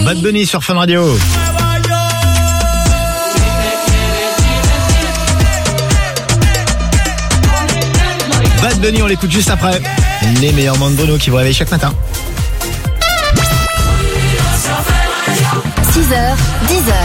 Bad Bunny sur Fun Radio. Bad Bunny, on l'écoute juste après. Les meilleurs moments de Bruno qui vous réveillent chaque matin. 6h, 10h.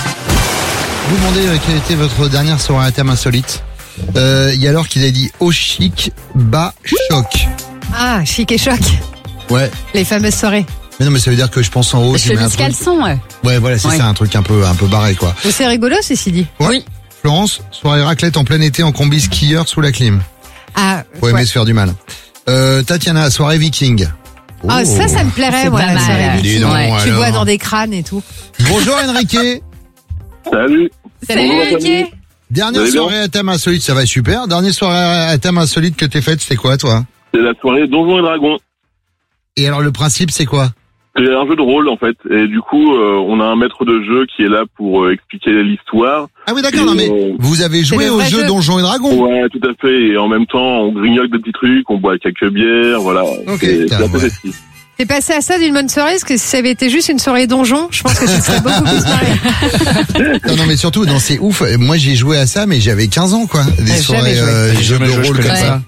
Vous demandez quelle était votre dernière soirée à thème insolite. Il y a alors qu'il a dit au chic, bas, choc. Ah, chic et choc. Ouais. Les fameuses soirées. Mais non, mais ça veut dire que je pense en haut. Je mets un Chemise truc. caleçon, ouais. Ouais, voilà, c'est ça, un truc un peu barré, quoi. Mais c'est rigolo, ceci dit. Ouais. Oui. Florence, soirée raclette en plein été en combi skieur sous la clim. Ah, Faut aimer se faire du mal. Tatiana, soirée viking. Ah, ça me plairait, C'est moi, pas la mal. soirée. Dis donc, Ouais. Tu alors. bois dans des crânes et tout. Bonjour Enrique. Salut. Salut, Ricky. Dernière Vous allez bien soirée à thème insolite, ça va super. Dernière soirée à thème insolite que t'es faite, c'était quoi, toi? C'est la soirée Donjons et Dragons. Et alors, le principe, c'est quoi? C'est un jeu de rôle en fait. Et du coup, on a un maître de jeu qui est là pour expliquer l'histoire. Ah oui, d'accord, non, mais vous avez joué le au vrai jeu jeu. Donjons et Dragons? Ouais, tout à fait. Et en même temps, on grignote des petits trucs, on boit quelques bières, voilà. Ok, C'est un peu ouais. festif. T'es passé à ça d'une bonne soirée, parce que si ça avait été juste une soirée donjon, je pense que tu serais beaucoup plus marré. Non, mais surtout, non, c'est ouf. Moi, j'ai joué à ça, mais j'avais 15 ans, quoi. Des J'ai soirées, jamais joué. jeux de rôle comme connais ça.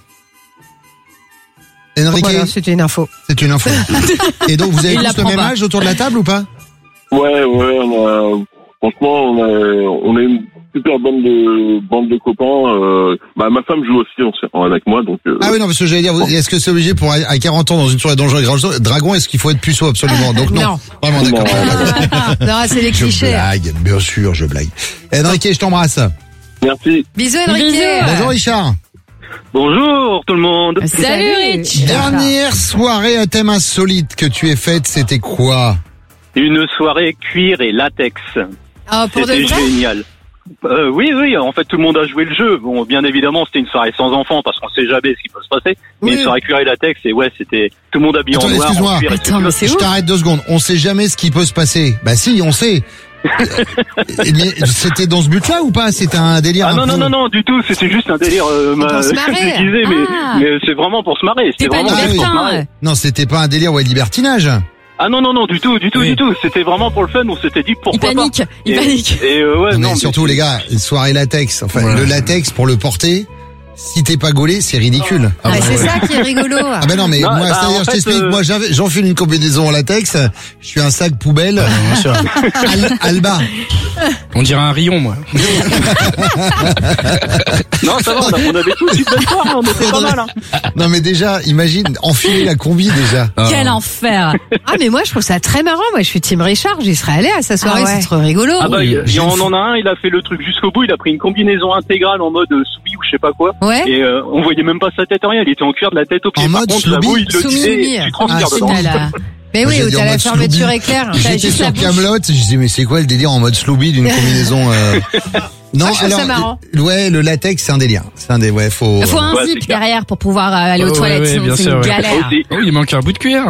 Enrique, Voilà, c'était une info. c'est une info. Et donc, vous avez Il tous le l'apprend même pas. âge autour de la table ou pas? Ouais, franchement, on a une super bande de copains. Ma femme joue aussi avec moi, donc. Ah oui, non, parce que j'allais dire, est-ce que c'est obligé pour à 40 ans dans une soirée Donjons et Dragons, est-ce qu'il faut être puceau absolument? Donc non. Non. Vraiment d'accord. Non, c'est des Je clichés. blague, bien sûr, je blague. Enrique, je t'embrasse. Merci. Bisous, Enrique. Bisous. Bonjour Richard. Bonjour tout le monde. Salut, Rich. Dernière soirée à thème insolite que tu aies faite, c'était quoi? Une soirée cuir et latex. Ah, pour de C'était vrai? génial. Oui, en fait tout le monde a joué le jeu. Bon, bien évidemment, c'était une soirée sans enfants parce qu'on sait jamais ce qui peut se passer. Mais Oui. une soirée cuir et latex, et ouais, c'était tout le monde habillé Attends, en noir, excuse-moi. en cuir. et Attends, tout. mais c'est Je ouf. t'arrête 2 secondes. On sait jamais ce qui peut se passer. Bah si, on sait. Mais c'était dans ce but-là ou pas? C'était un délire Ah un peu... non, du tout. C'était juste un délire Pour se marrer. déguisé, Ah. mais c'est vraiment pour se marrer. T'es C'était pas vraiment Ah oui. pour se marrer. libertin. Non, c'était pas un délire ou un libertinage. Ah non, du tout. Oui. C'était vraiment pour le fun. On s'était dit Il pourquoi panique. pas. Il panique. Et ouais, Non, non. mais surtout les gars, une soirée latex. Enfin, le latex pour le porter. Si t'es pas gaulé, c'est ridicule. Ah, c'est ça qui est rigolo. Ah ben non, mais Non, moi, bah, c'est-à-dire, en je fait, t'explique, moi, j'enfile une combinaison en latex, je suis un sac poubelle, Alba. On dirait un rayon, moi. Non, ça va. On avait tous une bonne soirée. On était pas mal. Hein. Non mais déjà, imagine, enfiler la combi déjà. Quel enfer. Ah, mais moi, je trouve ça très marrant. Moi, je suis team Richard. J'y serais allé à sa soirée. Ah ouais. C'est trop rigolo. Ah bah, il j'ai y une en a un, il a fait le truc jusqu'au bout, il a pris une combinaison intégrale en mode soumis ou je sais pas quoi. Ouais. Et on voyait même pas sa tête, rien, il était en cuir de la tête aux pieds. En Par mode contre, Schlooby. j'avoue, il le Soumis. disait, tu transpires Ah, dedans. T'as la- Mais Moi, oui, j'ai où dit en t'as la mode fermeture Schlooby. éclair. J'étais juste sur la bouche. Camelot, je disais mais c'est quoi le délire en mode Schlooby d'une combinaison Non, Ah, je trouve ça marrant. ouais, le latex c'est un délire. C'est un ouais, faut Faut un Ouais, zip c'est clair. derrière pour pouvoir aller aux Ouais, toilettes, ouais, sinon bien c'est sûr, une ouais. galère. Aussi. Oh, il manque un bout de cuir.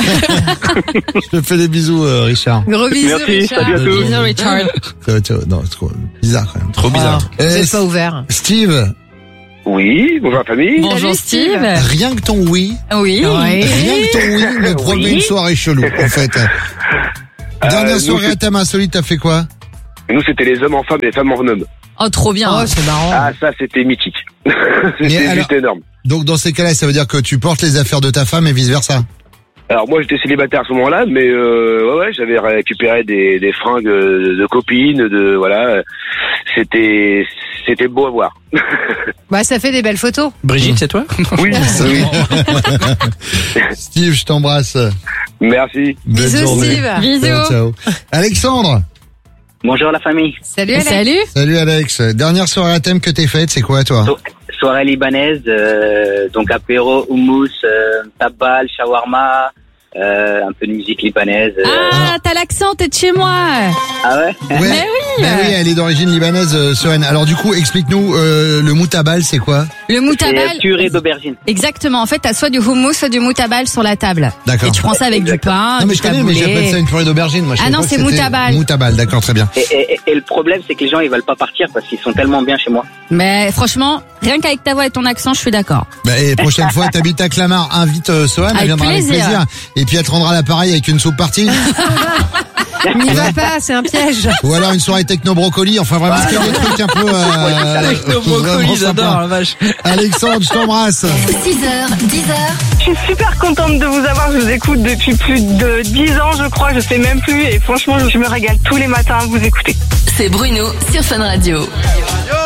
Je te fais des bisous Richard. Gros bisous, Merci, Richard. salut à tous. Bisous, Richard. Non, c'est trop bizarre quand même. Trop bizarre. Vous êtes pas ouvert. Steve, Oui, bonjour la famille. Bonjour Steve. Steve. rien que ton oui, Oui. rien que ton oui me promet une soirée chelou en fait. Dernière nous, soirée à thème insolite, t'as fait quoi? Nous, c'était les hommes en femmes et les femmes en hommes. Oh, trop bien. Oh, c'est marrant. Ah, ça, c'était mythique. Mais C'était alors- juste énorme. Donc dans ces cas-là, ça veut dire que tu portes les affaires de ta femme et vice versa. Alors moi j'étais célibataire à ce moment-là, mais ouais, j'avais récupéré des fringues de copines, voilà. C'était beau à voir. Bah, ça fait des belles photos. Brigitte, c'est toi? Oui, oui. Steve, je t'embrasse. Merci. Bonne Bisous, journée. Steve. Bisous. Ciao, ciao. Alexandre. Bonjour la famille. Salut, Alex. Salut. Salut Alex. Dernière soirée à thème que t'es faite, c'est quoi toi? Soirée libanaise, donc apéro, houmous, tabal, shawarma, un peu de musique libanaise. Ah, t'as l'accent, t'es de chez moi. Ah ouais. Ouais. Mais oui. Bah oui, elle est d'origine libanaise, Soren. Alors du coup, explique-nous, le moutabal, c'est quoi? Le C'est moutabal. purée d'aubergine. Exactement. En fait, t'as soit du houmous, soit du moutabal sur la table. D'accord. Et tu prends ça avec du pain, Non mais du je connais, mais taboulé. j'appelle ça une purée d'aubergine. Moi, je Ah savais non, pas c'est que c'était moutabal. Moutabal, d'accord, très bien. Et le problème, c'est que les gens, ils veulent pas partir parce qu'ils sont tellement bien chez moi. Mais franchement, rien qu'avec ta voix et ton accent, je suis d'accord. Bah, et prochaine fois, t'habites à Clamart, invite Sohan, elle Avec viendra plaisir. avec plaisir. Et puis elle te rendra l'appareil avec une soupe partie. N'y va pas, c'est un piège. Ou alors une soirée techno-brocoli, enfin vraiment des trucs un peu... vraiment sympa. la vache. Alexandre, je t'embrasse. 6h, 10h. Je suis super contente de vous avoir. Je vous écoute depuis plus de 10 ans, je crois. Je sais même plus. Et franchement, je me régale tous les matins à vous écouter. C'est Bruno sur Fun Radio.